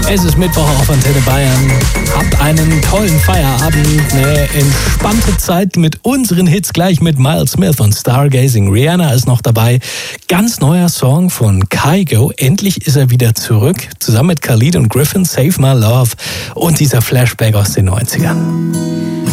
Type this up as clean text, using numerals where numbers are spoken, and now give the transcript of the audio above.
Es ist Mittwoch auf Antenne Bayern. Habt einen tollen Feierabend, eine entspannte Zeit mit unseren Hits, gleich mit Miles Smith und Stargazing. Rihanna ist noch dabei. Ganz neuer Song von Kygo. Endlich ist er wieder zurück. Zusammen mit Khalid und Griffin, Save My Love. Und dieser Flashback aus den 90ern.